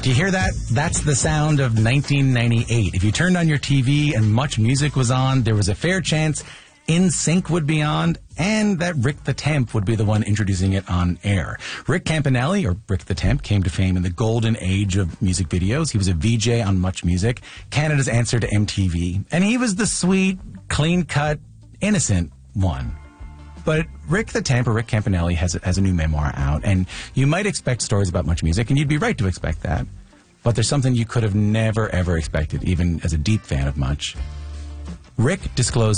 Do you hear that? That's the sound of 1998. If you turned on your TV and Much Music was on, there was a fair chance NSYNC would be on, and that Rick the Temp would be the one introducing it on air. Rick Campanelli, or Rick the Temp, came to fame in the golden age of music videos. He was a VJ on Much Music, Canada's answer to MTV, and he was the sweet, clean-cut, innocent one. But Rick the Temp, or Rick Campanelli, has a new memoir out, and you might expect stories about Much Music, and you'd be right to expect that. But there's something you could have never, ever expected, even as a deep fan of Much. Rick disclosed